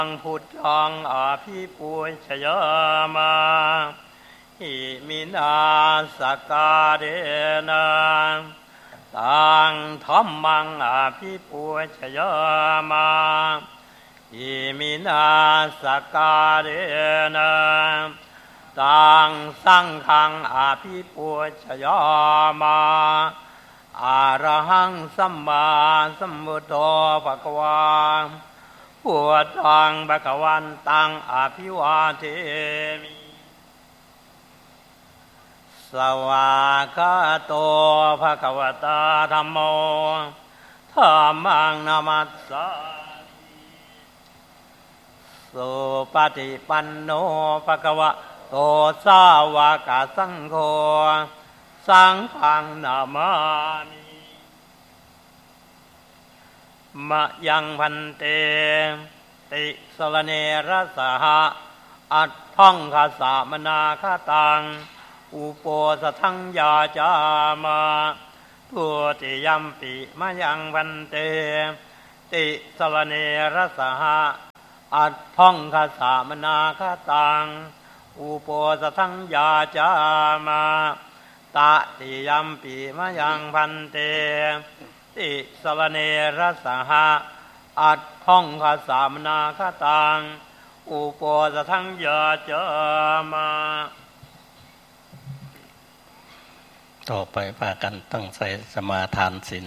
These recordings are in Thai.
พุทธังอภิปูชยามาหิมินาสกาเดนะตังธัมมังอภิปูชยามาหิมินาสกาเดนะตังสังฆังอภิปูชยามาอะระหังสัมมาสัมพุทโธภะคะวาพุทธังภะคะวันตังอภิวาเทมิสวากขาโตภะคะวตาธัมโมธัมมังนามัสสามิสุปฏิปันโนภะคะวะโตสาวกสังโฆสังฆังนามามิมะยังพันเตติสรเนระสหะอัตถังคสามนาคตังอุโปสถังยาจามาทุติยัมปิมะยังพันเตติสรเนระสหะอัตถังคสามนาคตังอุโปสถังยาจามาตติยัมปิมะยังพันเตติสรเนระสหะอัตถังคสามนาคตังอุโปสถังยาจามาต่อไปพากันตั้งใจสมาทานศีล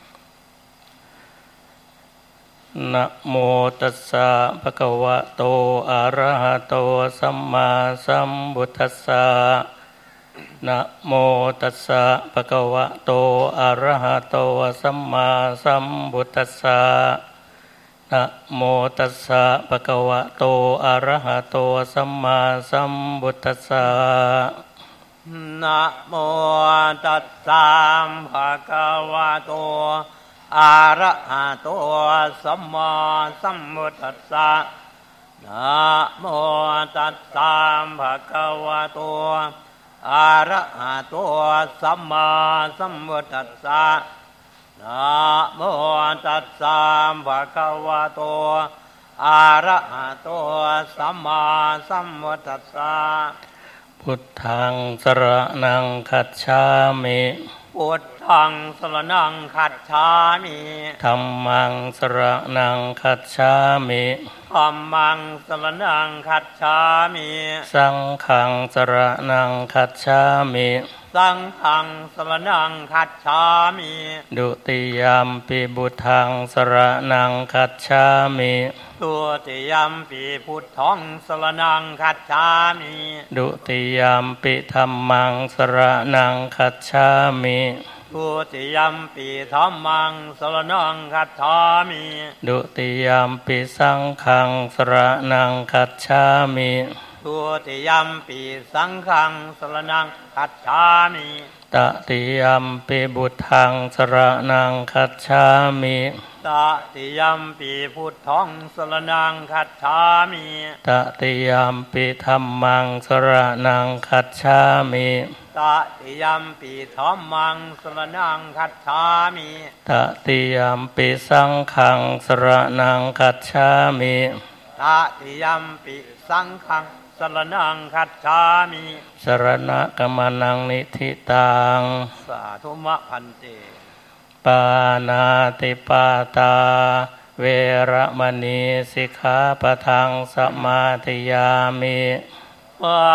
นะโมตัสสะภะคะวะโตอะระหะโตสัมมาสัมพุทธัสสะนะโมตัสสะภะคะวะโตอะระหะโตสัมมาสัมพุทธัสสะนะโมตัสสะภะคะวะโตอะระหะโตสัมมาสัมพุทธัสสะนะโมตัสสะภะคะวะโตอะระหะโตสัมมาสัมพุทธัสสะนะโมตัสสะภะคะวะโตอะระหะโตสัมมาสัมพุทธัสสะนะโมตัสสะภะคะวะโตอะระหะโตสัมมาสัมพุทธัสสะพุทธังสรณังคัจฉามิพุทธังสรณังคัจฉามิธัมมังสรณังคัจฉามิธัมมังสรณังคัจฉามิสังฆังสรณังคัจฉามิสังฆังสรณังคัจฉามิดุติยัมปิพุทธังสรณังคัจฉามิดุติยัมปิพุทธังสรณังคัจฉามิดุติยัมปิธัมมังสรณังคัจฉามิดุติยัมปิธัมมังสรณังคัจฉามิดุติยัมปิสังฆังสรณังคัจฉามิดุติยัมปิสังฆังสรณังคัจฉามิตติยัมปิพุทธังสรณังคัจฉามิตติยัมปิพุทธังสรณังคัจฉามิตติยัมปิธัมมังสรณังคัจฉามิตติยัมปิธัมมังสรณังคัจฉามิตติยัมปิสังฆังสรณังคัจฉามิตติยัมปิสังฆังสรณังคัจฉามิสรณะกัมมังนิธิตังสาธุมะพันเตปานาติปาตาเวระมณีสิกขาปะทังสมาธิยามิ